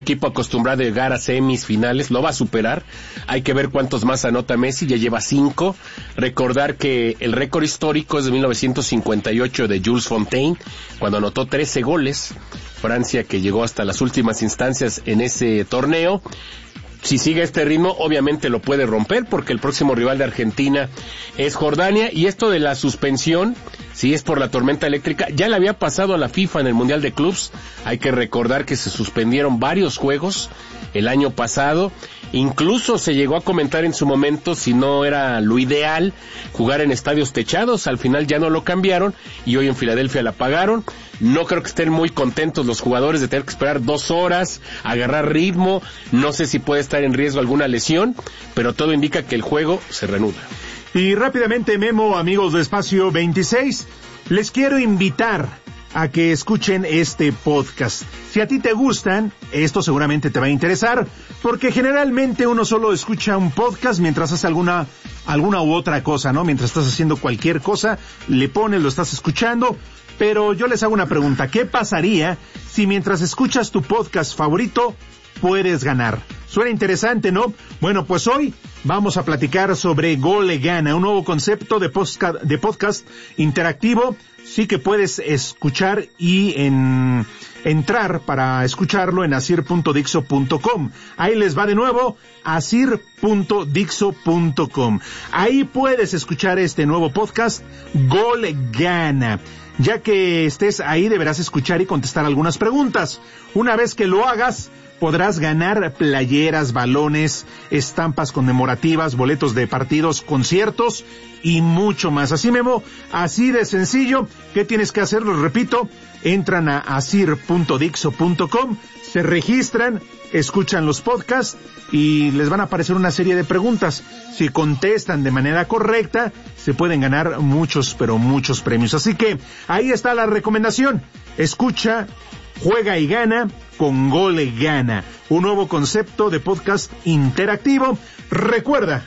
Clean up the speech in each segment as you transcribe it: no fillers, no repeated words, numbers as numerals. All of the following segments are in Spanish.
Equipo acostumbrado a llegar a semifinales, lo va a superar. Hay que ver cuántos más anota Messi, ya lleva 5. Recordar que el récord histórico es de 1958 de Jules Fontaine, cuando anotó 13 goles. Francia, que llegó hasta las últimas instancias en ese torneo. Si sigue este ritmo, obviamente lo puede romper, porque el próximo rival de Argentina es Jordania, y esto de la suspensión, si es por la tormenta eléctrica, ya le había pasado a la FIFA en el Mundial de Clubs. Hay que recordar que se suspendieron varios juegos el año pasado, incluso se llegó a comentar en su momento si no era lo ideal jugar en estadios techados. Al final ya no lo cambiaron, y hoy en Filadelfia la pagaron. No creo que estén muy contentos los jugadores de tener que esperar 2 horas, agarrar ritmo. No sé si puede estar en riesgo alguna lesión, pero todo indica que el juego se reanuda. Y rápidamente, Memo, amigos de Espacio 26, les quiero invitar a que escuchen este podcast. Si a ti te gustan, esto seguramente te va a interesar, porque generalmente uno solo escucha un podcast mientras hace alguna u otra cosa, ¿no? Mientras estás haciendo cualquier cosa, le pones, lo estás escuchando. Pero yo les hago una pregunta: ¿qué pasaría si mientras escuchas tu podcast favorito puedes ganar? Suena interesante, ¿no? Bueno, pues hoy vamos a platicar sobre Gol Gana, un nuevo concepto de podcast interactivo. Sí que puedes escuchar y entrar para escucharlo en asir.dixo.com. Ahí les va de nuevo, asir.dixo.com. Ahí puedes escuchar este nuevo podcast, Gol Gana. Ya que estés ahí, deberás escuchar y contestar algunas preguntas. Una vez que lo hagas, podrás ganar playeras, balones, estampas conmemorativas, boletos de partidos, conciertos y mucho más. Así, Memo, así de sencillo. ¿Qué tienes que hacer? Lo repito, entran a asir.dixo.com, se registran, escuchan los podcasts y les van a aparecer una serie de preguntas. Si contestan de manera correcta, se pueden ganar muchos, pero muchos premios. Así que ahí está la recomendación. Escucha, juega y gana con Gol Gana, un nuevo concepto de podcast interactivo. Recuerda,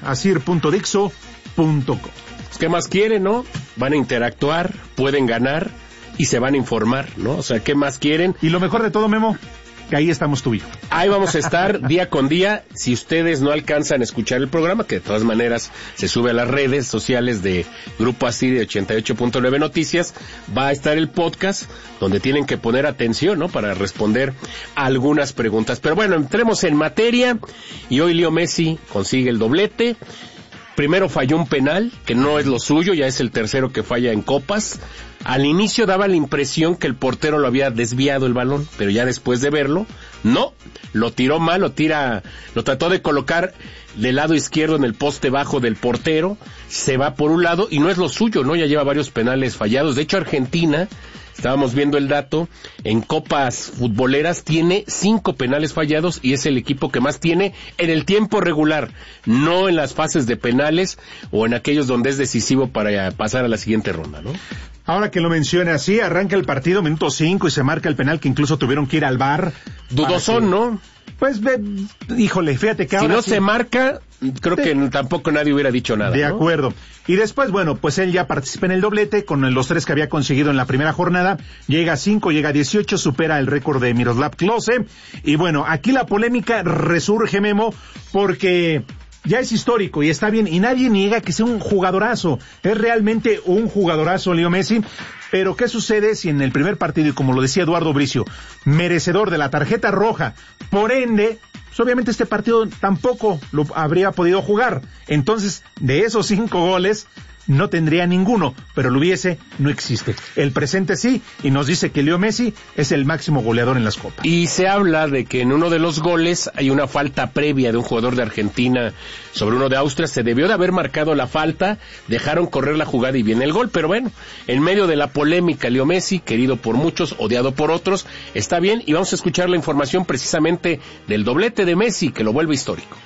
asir.dixo.com. ¿Qué más quieren, no? Van a interactuar, pueden ganar y se van a informar, ¿no? O sea, ¿qué más quieren? Y lo mejor de todo, Memo, que ahí estamos tú y yo. Ahí vamos a estar día con día. Si ustedes no alcanzan a escuchar el programa, que de todas maneras se sube a las redes sociales de Grupo Asir de 88.9 Noticias, va a estar el podcast donde tienen que poner atención, ¿no? Para responder a algunas preguntas. Pero bueno, entremos en materia, y hoy Leo Messi consigue el doblete. Primero falló un penal, que no es lo suyo, ya es el tercero que falla en copas. Al inicio daba la impresión que el portero lo había desviado el balón, pero ya después de verlo, no, lo tiró mal, lo trató de colocar del lado izquierdo en el poste bajo del portero, se va por un lado y no es lo suyo, ¿no? Ya lleva varios penales fallados. De hecho, Argentina, estábamos viendo el dato, en copas futboleras tiene 5 penales fallados y es el equipo que más tiene en el tiempo regular, no en las fases de penales o en aquellos donde es decisivo para pasar a la siguiente ronda, ¿no? Ahora que lo menciona así, arranca el partido, minuto 5, y se marca el penal que incluso tuvieron que ir al VAR. Dudosón, ¿no? Pues, híjole, fíjate que ahora... Si no sí se marca, creo que tampoco nadie hubiera dicho nada, de acuerdo. ¿No? Y después, bueno, pues él ya participa en el doblete con los 3 que había conseguido en la primera jornada. Llega a 5, llega a 18, supera el récord de Miroslav Klose. Y bueno, aquí la polémica resurge, Memo, porque ya es histórico y está bien, y nadie niega que sea un jugadorazo. Es realmente un jugadorazo, Leo Messi. Pero ¿qué sucede si en el primer partido, y como lo decía Eduardo Bricio, merecedor de la tarjeta roja, por ende, pues obviamente este partido tampoco lo habría podido jugar? Entonces, de esos 5 goles, no tendría ninguno, pero lo hubiese, no existe. El presente sí, y nos dice que Leo Messi es el máximo goleador en las copas. Y se habla de que en uno de los goles hay una falta previa de un jugador de Argentina sobre uno de Austria. Se debió de haber marcado la falta, dejaron correr la jugada y viene el gol. Pero bueno, en medio de la polémica, Leo Messi, querido por muchos, odiado por otros, está bien, y vamos a escuchar la información precisamente del doblete de Messi, que lo vuelve histórico.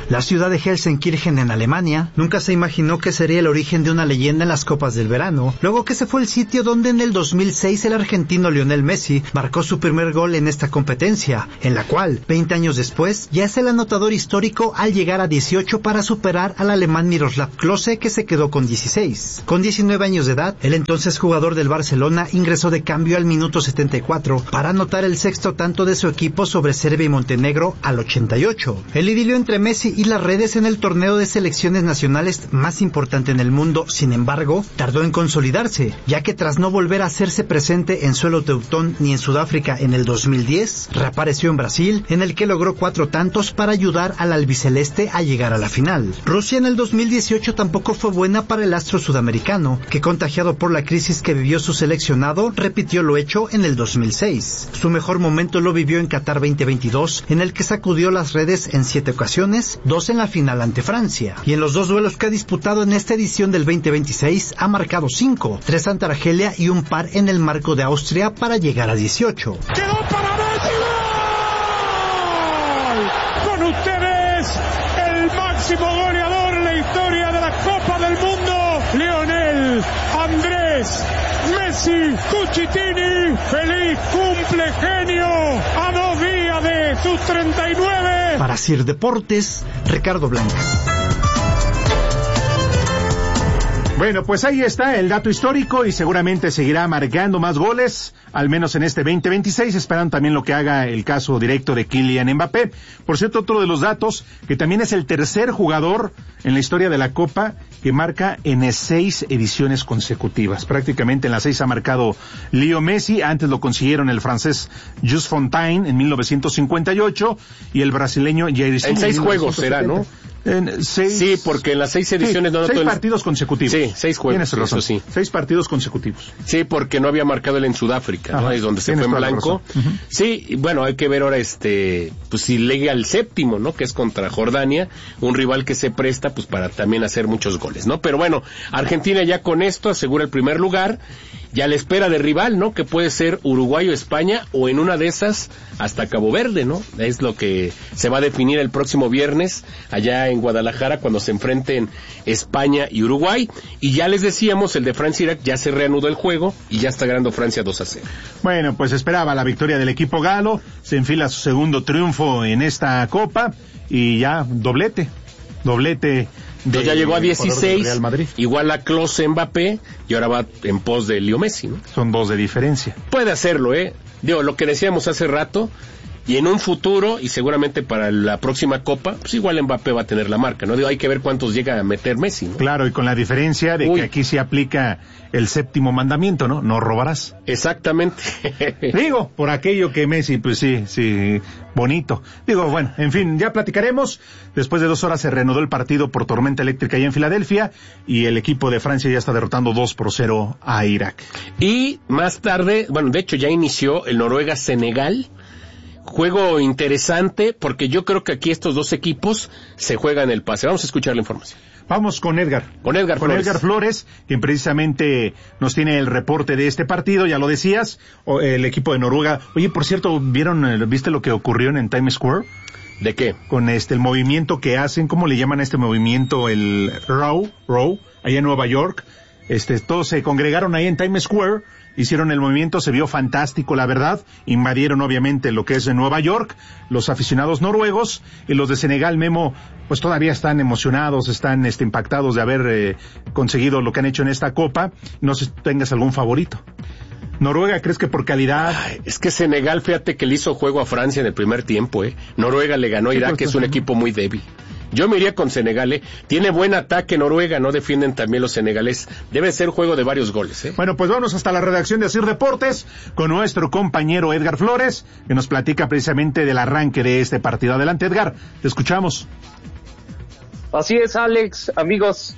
La ciudad de Helsenkirchen en Alemania nunca se imaginó que sería el origen de una leyenda en las Copas del Verano, luego que se fue el sitio donde en el 2006 el argentino Lionel Messi marcó su primer gol en esta competencia, en la cual, 20 años después, ya es el anotador histórico al llegar a 18 para superar al alemán Miroslav Klose, que se quedó con 16. Con 19 años de edad, el entonces jugador del Barcelona ingresó de cambio al minuto 74 para anotar el sexto tanto de su equipo sobre Serbia y Montenegro al 88. El idilio entre Messi y las redes en el torneo de selecciones nacionales más importante en el mundo, sin embargo, tardó en consolidarse, ya que tras no volver a hacerse presente en suelo teutón ni en Sudáfrica en el 2010, reapareció en Brasil, en el que logró 4 tantos para ayudar al albiceleste a llegar a la final. Rusia en el 2018 tampoco fue buena para el astro sudamericano, que contagiado por la crisis que vivió su seleccionado, repitió lo hecho en el 2006. Su mejor momento lo vivió en Qatar 2022, en el que sacudió las redes en 7 ocasiones, 2 en la final ante Francia. Y en los 2 duelos que ha disputado en esta edición del 2026, ha marcado 5, 3 ante Argelia y un par en el marco de Austria para llegar a 18. ¡Quedó para Messi! ¡Gol! Con ustedes, el máximo goleador en la historia de la Copa del Mundo, Lionel Andrés Messi Cucitini. ¡Feliz cumple, genio! A 2 días de sus 39. Para Sir Deportes, Ricardo Blancas. Bueno, pues ahí está el dato histórico y seguramente seguirá marcando más goles, al menos en este 2026, esperando también lo que haga el caso directo de Kylian Mbappé. Por cierto, otro de los datos, que también es el tercer jugador en la historia de la Copa que marca en 6 ediciones consecutivas. Prácticamente en las 6 ha marcado Leo Messi, antes lo consiguieron el francés Just Fontaine en 1958 y el brasileño Jair Simon. En 6 juegos será, ¿no? En 6... Sí, porque en las 6 ediciones... Sí, 6 partidos consecutivos. Sí, 6 juegos, tienes razón. eso sí. 6 partidos consecutivos. Sí, porque no había marcado él en Sudáfrica, ¿no? Ajá, Es donde se fue en blanco. Sí, y bueno, hay que ver ahora pues si llega al séptimo, ¿no? Que es contra Jordania, un rival que se presta pues para también hacer muchos goles, ¿no? Pero bueno, Argentina ya con esto asegura el primer lugar, ya a la espera de rival, ¿no? Que puede ser Uruguay o España, o en una de esas hasta Cabo Verde, ¿no? Es lo que se va a definir el próximo viernes allá en Guadalajara cuando se enfrenten España y Uruguay. Y ya les decíamos, el de Francia-Irak ya se reanudó el juego y ya está ganando Francia 2-0. Bueno, pues esperaba la victoria del equipo galo, se enfila su segundo triunfo en esta Copa y ya doblete. Entonces ya llegó a 16, igual a Klose, Mbappé, y ahora va en pos de Leo Messi, ¿no? Son 2 de diferencia. Puede hacerlo, Digo, lo que decíamos hace rato, y en un futuro, y seguramente para la próxima Copa, pues igual Mbappé va a tener la marca, ¿no? Digo, hay que ver cuántos llega a meter Messi, ¿no? Claro, y con la diferencia de que aquí se aplica el 7º mandamiento, ¿no? No robarás. Exactamente. Digo, por aquello que Messi, pues sí, bonito. Digo, bueno, en fin, ya platicaremos. Después de 2 horas se reanudó el partido por tormenta eléctrica allá en Filadelfia, y el equipo de Francia ya está derrotando 2-0 a Irak. Y más tarde, bueno, de hecho ya inició el Noruega-Senegal. Juego interesante, porque yo creo que aquí estos 2 equipos se juegan el pase. Vamos a escuchar la información. Vamos con Edgar. Con Edgar Flores, quien precisamente nos tiene el reporte de este partido, ya lo decías, el equipo de Noruega. Oye, por cierto, ¿viste lo que ocurrió en Times Square? ¿De qué? Con el movimiento que hacen, ¿cómo le llaman a este movimiento? El Row, allá en Nueva York. Todos se congregaron ahí en Times Square, hicieron el movimiento, se vio fantástico, la verdad. Invadieron obviamente lo que es en Nueva York, los aficionados noruegos, y los de Senegal, Memo, pues todavía están emocionados, están impactados de haber conseguido lo que han hecho en esta Copa. No sé si tengas algún favorito. Noruega, ¿crees que por calidad? Es que Senegal, fíjate que le hizo juego a Francia en el primer tiempo, Noruega le ganó a Irak, que es un equipo muy débil. Yo me iría con Senegal, Tiene buen ataque Noruega, no defienden también los senegaleses. Debe ser juego de varios goles, Bueno, pues vamos hasta la redacción de Asir Deportes con nuestro compañero Edgar Flores, que nos platica precisamente del arranque de este partido. Adelante, Edgar, te escuchamos. Así es, Alex, amigos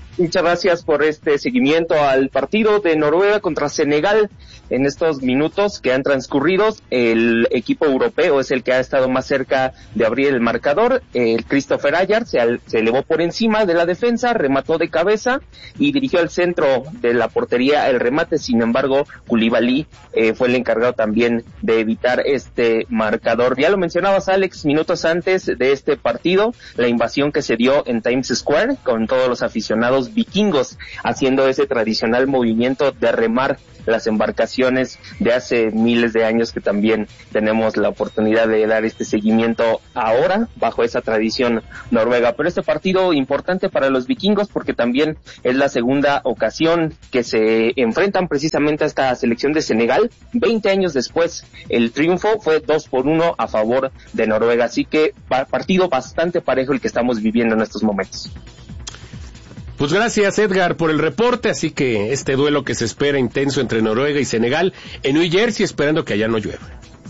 Muchas gracias por este seguimiento al partido de Noruega contra Senegal. En estos minutos que han transcurrido, el equipo europeo es el que ha estado más cerca de abrir el marcador. El Christopher Ayer se elevó por encima de la defensa, remató de cabeza y dirigió al centro de la portería el remate. Sin embargo, Koulibaly fue el encargado también de evitar este marcador. Ya lo mencionabas, Alex, minutos antes de este partido, la invasión que se dio en Times Square con todos los aficionados vikingos haciendo ese tradicional movimiento de remar las embarcaciones de hace miles de años, que también tenemos la oportunidad de dar este seguimiento ahora bajo esa tradición noruega. Pero este partido importante para los vikingos porque también es la segunda ocasión que se enfrentan precisamente a esta selección de Senegal. 20 años después, el triunfo fue 2-1 a favor de Noruega, así que partido bastante parejo el que estamos viviendo en estos momentos. Pues gracias, Edgar, por el reporte, así que este duelo que se espera intenso entre Noruega y Senegal en New Jersey, esperando que allá no llueva.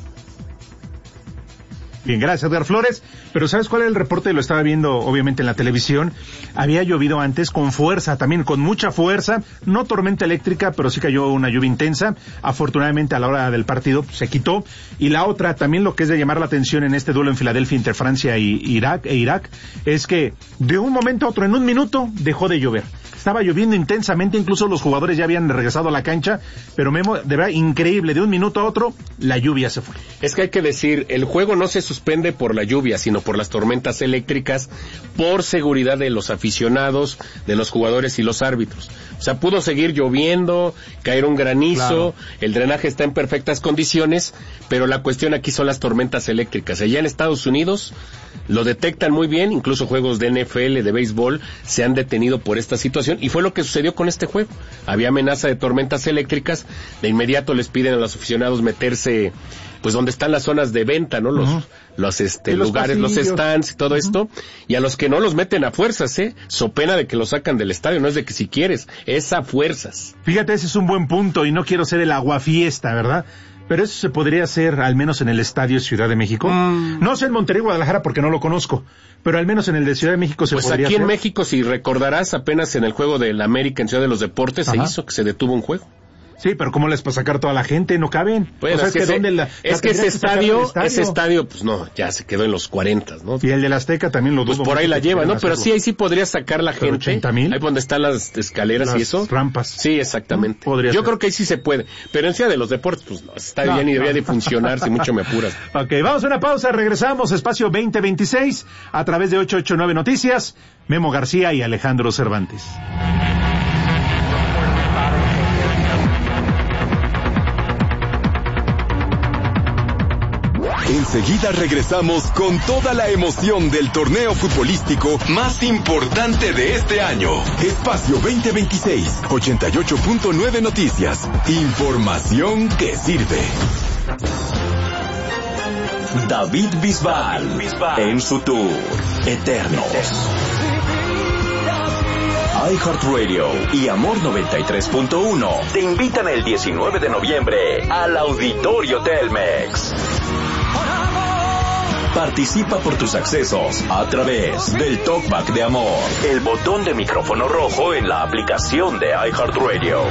Bien, gracias, Edgar Flores. Pero ¿sabes cuál es el reporte? Lo estaba viendo, obviamente, en la televisión. Había llovido antes con fuerza, también con mucha fuerza. No tormenta eléctrica, pero sí cayó una lluvia intensa. Afortunadamente, a la hora del partido se quitó. Y la otra, también lo que es de llamar la atención en este duelo en Filadelfia entre Francia e Irak, es que de un momento a otro, en un minuto, dejó de llover. Estaba lloviendo intensamente, incluso los jugadores ya habían regresado a la cancha, pero Memo, de verdad, increíble, de un minuto a otro, la lluvia se fue. Es que hay que decir, el juego no se suspende por la lluvia, sino por las tormentas eléctricas, por seguridad de los aficionados, de los jugadores y los árbitros. O sea, pudo seguir lloviendo, caer un granizo, claro. El drenaje está en perfectas condiciones, pero la cuestión aquí son las tormentas eléctricas. Allá en Estados Unidos lo detectan muy bien, incluso juegos de NFL, de béisbol, se han detenido por esta situación, y fue lo que sucedió con este juego. Había amenaza de tormentas eléctricas, de inmediato les piden a los aficionados meterse, pues donde están las zonas de venta, ¿no? Los lugares, pasillos, los stands y todo esto, y a los que no los meten a fuerzas, so pena de que los sacan del estadio, no es de que si quieres, es a fuerzas. Fíjate, ese es un buen punto, y no quiero ser el aguafiesta, ¿verdad? Pero eso se podría hacer al menos en el Estadio Ciudad de México. No sé en Monterrey, Guadalajara, porque no lo conozco, pero al menos en el de Ciudad de México se podría hacer. Pues aquí en México, si recordarás, apenas en el juego del América en Ciudad de los Deportes, se hizo que se detuvo un juego. Sí, pero ¿cómo les va a sacar toda la gente? No caben. Bueno, o sea, ese estadio, pues no, ya se quedó en los 40, ¿no? Y el del Azteca también lo dudo. Pues por ahí la lleva, ¿no? Pero sí, ahí sí podría sacar la gente. 80,000. Ahí donde están las escaleras las y eso. Rampas. Sí, exactamente. Yo creo que ahí sí se puede. Pero en Ciudad de los Deportes, pues no, está bien y debería de funcionar, si mucho me apuras. Ok, vamos a una pausa, regresamos, Espacio 2026, a través de 889 Noticias, Memo García y Alejandro Cervantes. Enseguida regresamos con toda la emoción del torneo futbolístico más importante de este año. Espacio 2026, 88.9 Noticias. Información que sirve. David Bisbal en su tour Eternos. iHeartRadio y Amor 93.1 te invitan el 19 de noviembre al Auditorio Telmex. Participa por tus accesos a través del Talkback de Amor, el botón de micrófono rojo en la aplicación de iHeartRadio.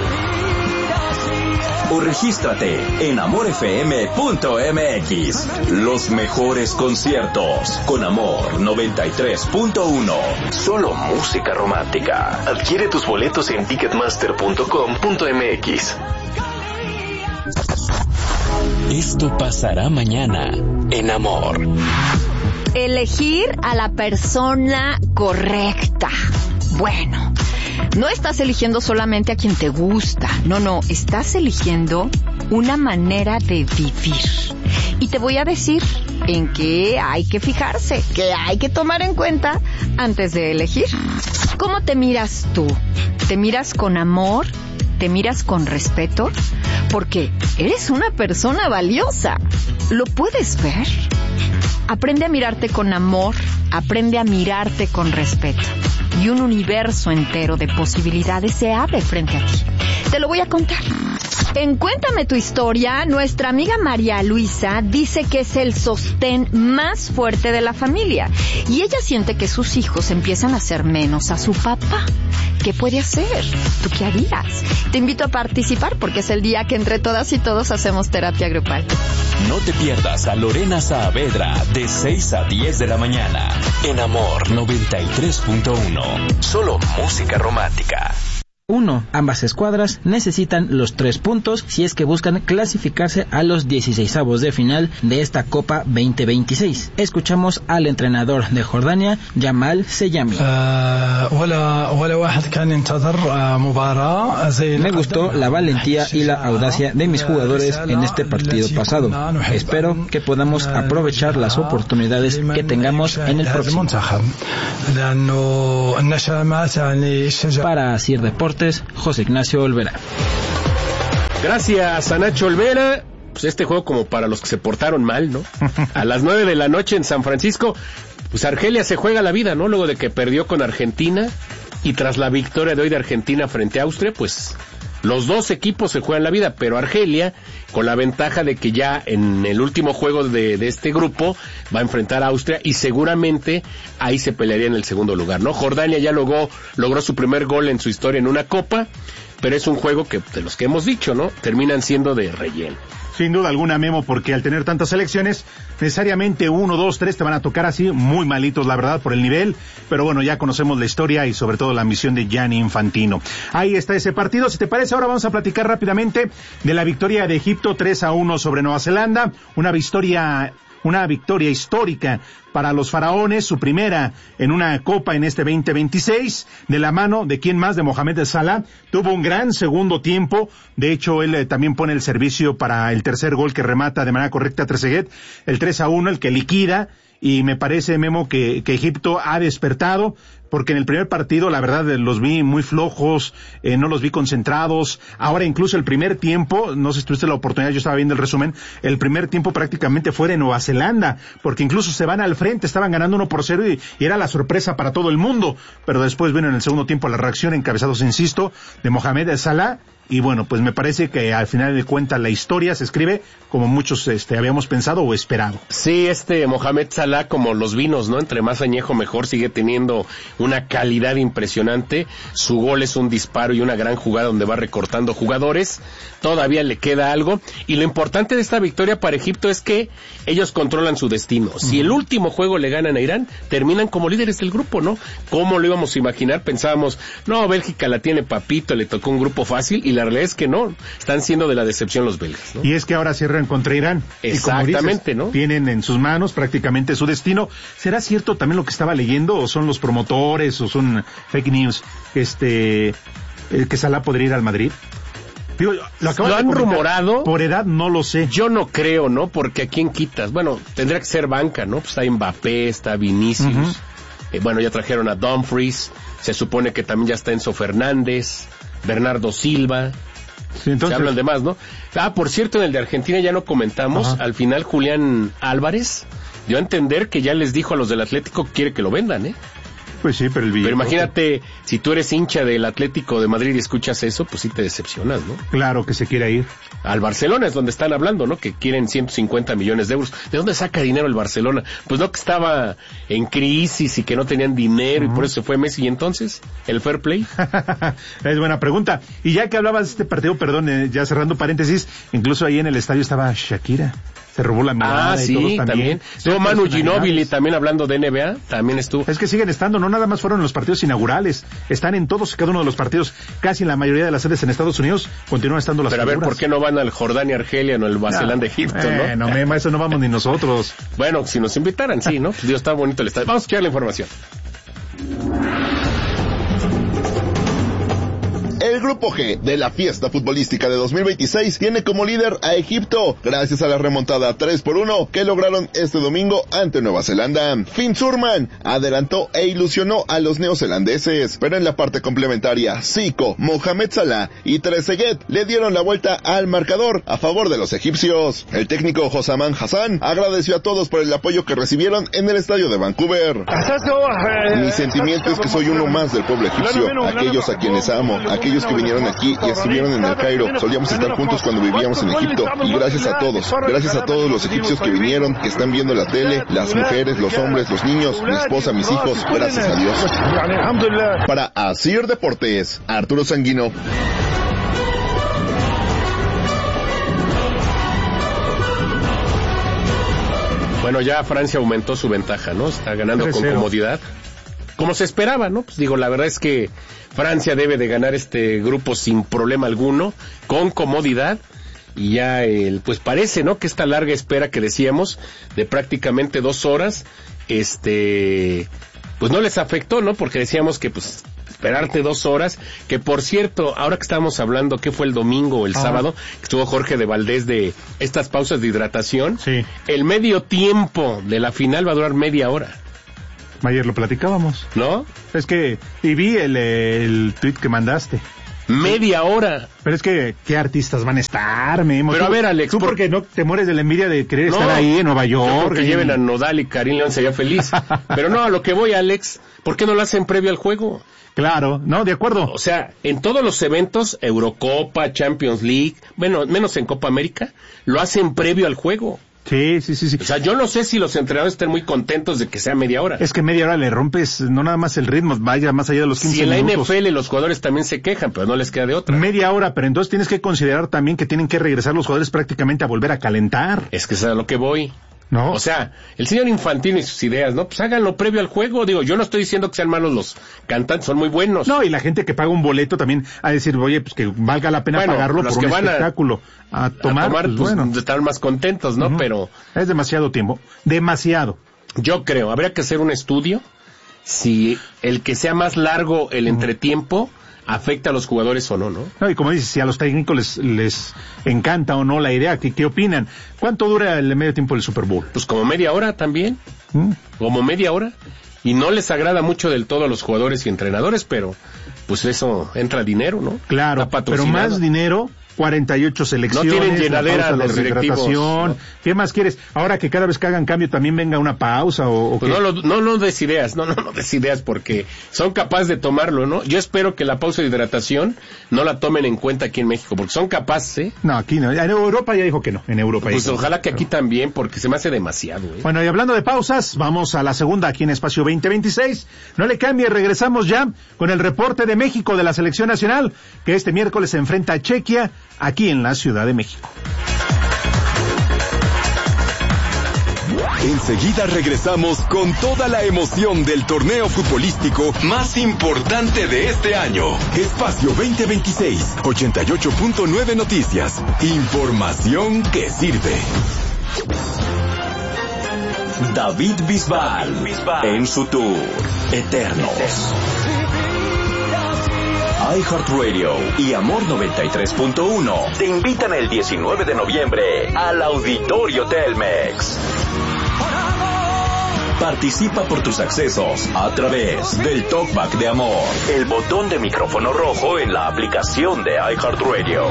O regístrate en amorfm.mx. Los mejores conciertos con Amor 93.1. Solo música romántica. Adquiere tus boletos en ticketmaster.com.mx. Esto pasará mañana en Amor. Elegir a la persona correcta. Bueno, no estás eligiendo solamente a quien te gusta. No, estás eligiendo una manera de vivir. Y te voy a decir en qué hay que fijarse, qué hay que tomar en cuenta antes de elegir. ¿Cómo te miras tú? ¿Te miras con amor? ¿Te miras con respeto? Porque eres una persona valiosa. ¿Lo puedes ver? Aprende a mirarte con amor, aprende a mirarte con respeto. Y un universo entero de posibilidades se abre frente a ti. Te lo voy a contar. En Cuéntame tu historia, nuestra amiga María Luisa dice que es el sostén más fuerte de la familia y ella siente que sus hijos empiezan a hacer menos a su papá. ¿Qué puede hacer? ¿Tú qué harías? Te invito a participar porque es el día que entre todas y todos hacemos terapia grupal. No te pierdas a Lorena Saavedra de 6 a 10 de la mañana en Amor 93.1. Solo música romántica. 1. Ambas escuadras necesitan los 3 puntos si es que buscan clasificarse a los 16avos de final de esta Copa 2026. Escuchamos al entrenador de Jordania, Jamal Seyami. Me gustó la valentía y la audacia de mis jugadores en este partido pasado. Espero que podamos aprovechar las oportunidades que tengamos en el próximo. Para Asir Deportes, José Ignacio Olvera. Gracias a Nacho Olvera. Pues este juego como para los que se portaron mal, ¿no? A las 9 de la noche en San Francisco, pues Argelia se juega la vida, ¿no? Luego de que perdió con Argentina y tras la victoria de hoy de Argentina frente a Austria, pues los dos equipos se juegan la vida, pero Argelia, con la ventaja de que ya en el último juego de este grupo va a enfrentar a Austria y seguramente ahí se pelearía en el segundo lugar, ¿no? Jordania ya logró su primer gol en su historia en una copa, pero es un juego que, de los que hemos dicho, ¿no? Terminan siendo de relleno. Sin duda alguna, Memo, porque al tener tantas selecciones, necesariamente 1, 2, 3 te van a tocar así, muy malitos, la verdad, por el nivel, pero bueno, ya conocemos la historia y sobre todo la misión de Gianni Infantino. Ahí está ese partido. Si te parece, ahora vamos a platicar rápidamente de la victoria de Egipto 3-1 sobre Nueva Zelanda, una victoria histórica para los faraones, su primera en una copa en este 2026, de la mano de quién más, de Mohamed Salah. Tuvo un gran segundo tiempo, de hecho él también pone el servicio para el tercer gol que remata de manera correcta a Trezeguet, el 3-1, el que liquida, y me parece, Memo, que Egipto ha despertado, porque en el primer partido, la verdad, los vi muy flojos, no los vi concentrados. Ahora incluso el primer tiempo, no sé si tuviste la oportunidad, yo estaba viendo el resumen, el primer tiempo prácticamente fue de Nueva Zelanda, porque incluso se van al frente, estaban ganando 1-0 y era la sorpresa para todo el mundo, pero después vino en el segundo tiempo la reacción, encabezados, insisto, de Mohamed Salah. Y bueno, pues me parece que al final de cuentas la historia se escribe como muchos habíamos pensado o esperado. Sí, Mohamed Salah, como los vinos, ¿no? Entre más añejo mejor, sigue teniendo una calidad impresionante. Su gol es un disparo y una gran jugada donde va recortando jugadores. Todavía le queda algo. Y lo importante de esta victoria para Egipto es que ellos controlan su destino. Si el último juego le ganan a Irán, terminan como líderes del grupo, ¿no? ¿Cómo lo íbamos a imaginar? Pensábamos, no, Bélgica la tiene papito, le tocó un grupo fácil, y la realidad es que no, están siendo de la decepción los belgas, ¿no? Y es que ahora cierran contra Irán. Exactamente, y como dices, ¿no? Tienen en sus manos prácticamente su destino. ¿Será cierto también lo que estaba leyendo, o son los promotores, o son fake news, que Salah podría ir al Madrid? Digo, lo han rumorado. Por edad no lo sé. Yo no creo, ¿no? Porque ¿a quién quitas? Bueno, tendría que ser banca, ¿no? Pues está Mbappé, está Vinicius. Bueno, ya trajeron a Dumfries. Se supone que también ya está Enzo Fernández, Bernardo Silva. Sí, entonces... Se hablan de más, ¿no? Por cierto, en el de Argentina ya no comentamos. Ajá. Al final Julián Álvarez dio a entender que ya les dijo a los del Atlético que quiere que lo vendan, ¿eh? Pues sí, pero el billete. Pero imagínate, si tú eres hincha del Atlético de Madrid y escuchas eso, pues sí te decepcionas, ¿no? Claro que se quiere ir. Al Barcelona es donde están hablando, ¿no? Que quieren 150 millones de euros. ¿De dónde saca dinero el Barcelona? Pues no, que estaba en crisis y que no tenían dinero y por eso se fue Messi. ¿Y entonces? ¿El fair play? Es buena pregunta. Y ya que hablabas de este partido, perdón, ya cerrando paréntesis, incluso ahí en el estadio estaba Shakira. Se robó la mirada y todos también. Estuvo Manu Ginóbili también hablando de NBA, también estuvo. Es que siguen estando, no nada más fueron los partidos inaugurales, están en todos y cada uno de los partidos, casi en la mayoría de las sedes en Estados Unidos, continúan estando las figuras. Pero a ver, ¿por qué no van al Jordania, Argelia, no al Barcelona de Egipto, no? No, eso no vamos ni nosotros. Bueno, si nos invitaran, sí, ¿no? Pues Dios, está bonito el estadio. Vamos a escuchar la información. El grupo G de la fiesta futbolística de 2026 tiene como líder a Egipto, gracias a la remontada 3-1 que lograron este domingo ante Nueva Zelanda. Finn Surman adelantó e ilusionó a los neozelandeses, pero en la parte complementaria, Zico, Mohamed Salah y Trezeguet le dieron la vuelta al marcador a favor de los egipcios. El técnico Josaman Hassan agradeció a todos por el apoyo que recibieron en el estadio de Vancouver. Mi sentimiento es que soy uno más del pueblo egipcio, aquellos a quienes amo, aquellos que vinieron aquí y estuvieron en el Cairo. Solíamos estar juntos cuando vivíamos en Egipto. Y gracias a todos los egipcios que vinieron, que están viendo la tele, las mujeres, los hombres, los niños, mi esposa, mis hijos, gracias a Dios. Para Asir Deportes, Arturo Sanguino. Bueno, ya Francia aumentó su ventaja, ¿no? Está ganando 3-0. Con comodidad. Como se esperaba, ¿no? Pues digo, la verdad es que Francia debe de ganar este grupo sin problema alguno, con comodidad. Y ya, pues parece, ¿no? Que esta larga espera que decíamos, de prácticamente 2 horas, pues no les afectó, ¿no? Porque decíamos que, pues, esperarte 2 horas, que por cierto, ahora que estábamos hablando, ¿qué fue el domingo o el sábado? Que estuvo Jorge de Valdés de estas pausas de hidratación. Sí. El medio tiempo de la final va a durar media hora. Ayer lo platicábamos. ¿No? Es que, y vi el tweet que mandaste. Media hora. Pero es que, ¿qué artistas van a estar, Memo? Pero a ver, Alex. Tú porque no te mueres de la envidia de querer estar ahí en Nueva York. Que lleven a Nodal y Karim León sería feliz. Pero no, a lo que voy, Alex, ¿por qué no lo hacen previo al juego? Claro, no, de acuerdo. O sea, en todos los eventos, Eurocopa, Champions League, bueno, menos en Copa América, lo hacen previo al juego. Sí. O sea, yo no sé si los entrenadores estén muy contentos de que sea media hora. Es que media hora le rompes, no nada más el ritmo, vaya más allá de los 15 minutos. Si en la NFL los jugadores también se quejan, pero no les queda de otra. Media hora, pero entonces tienes que considerar también que tienen que regresar los jugadores prácticamente a volver a calentar. Es que es a lo que voy. ¿No? O sea, el señor Infantino y sus ideas, ¿no? Pues háganlo previo al juego. Digo, yo no estoy diciendo que sean malos los cantantes, son muy buenos. No, y la gente que paga un boleto también a decir, oye, pues que valga la pena pagarlo por un espectáculo. A tomar pues, bueno. Estar más contentos, ¿no? Pero es demasiado tiempo. Demasiado. Yo creo, habría que hacer un estudio si el que sea más largo el entretiempo afecta a los jugadores o no, ¿no? No, y como dices, si a los técnicos les encanta o no la idea, ¿qué opinan? ¿Cuánto dura el medio tiempo del Super Bowl? Pues como media hora también, como media hora, y no les agrada mucho del todo a los jugadores y entrenadores, pero pues eso entra dinero, ¿no? Claro, pero más dinero, 48 selecciones, no tienen llenadera de hidratación, ¿qué más quieres? Ahora que cada vez que hagan cambio también venga una pausa o pues no des ideas, no des ideas porque son capaces de tomarlo, ¿no? Yo espero que la pausa de hidratación no la tomen en cuenta aquí en México, porque son capaces, ¿eh? No, aquí no, en Europa ya dijo que no, en Europa pues ya ojalá que aquí también, porque se me hace demasiado, ¿eh? Bueno, y hablando de pausas, vamos a la segunda aquí en Espacio 2026, no le cambie, regresamos ya con el reporte de México de la Selección Nacional, que este miércoles se enfrenta a Chequia, aquí en la Ciudad de México. Enseguida regresamos con toda la emoción del torneo futbolístico más importante de este año. Espacio 2026, 88.9 Noticias. Información que sirve. David Bisbal en su tour Eternos. iHeartRadio y Amor 93.1 te invitan el 19 de noviembre al Auditorio Telmex. Participa por tus accesos a través del Talkback de Amor, el botón de micrófono rojo en la aplicación de iHeartRadio.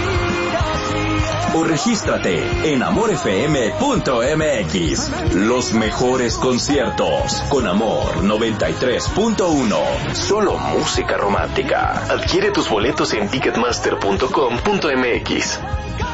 O regístrate en amorfm.mx. Los mejores conciertos con Amor 93.1. Solo música romántica. Adquiere tus boletos en ticketmaster.com.mx.